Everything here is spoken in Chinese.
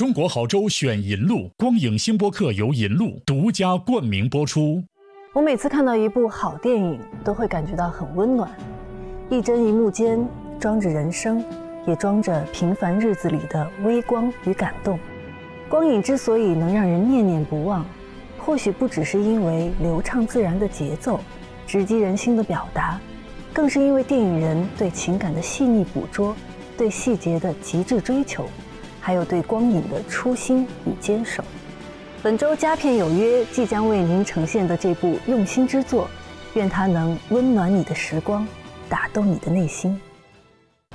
中国好州选银路，光影星播客由银路独家冠名播出。 我每次看到一部好电影，都会感觉到很温暖。一帧一幕间，装着人生，也装着平凡日子里的微光与感动。光影之所以能让人念念不忘，或许不只是因为流畅自然的节奏，直击人心的表达，更是因为电影人对情感的细腻捕捉，对细节的极致追求，还有对光影的初心与坚守。本周佳片有约即将为您呈现的这部用心之作，愿它能温暖你的时光，打动你的内心。